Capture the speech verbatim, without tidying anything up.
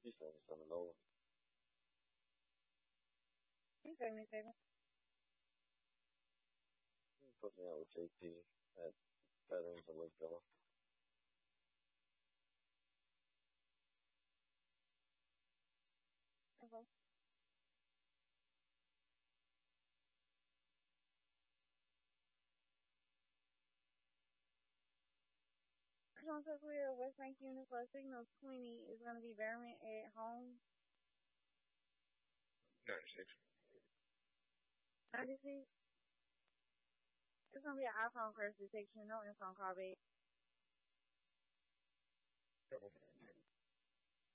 You seventy-seven lower. He's seventy-seven. Put me out with J P at Veterans and Lake Villa. Okay. Contact Clear, West Bank Unit for Signal twenty is going to be Bearman at home. ninety-six. ninety-six? It's going to be an iPhone crash detection, no info call back. Double.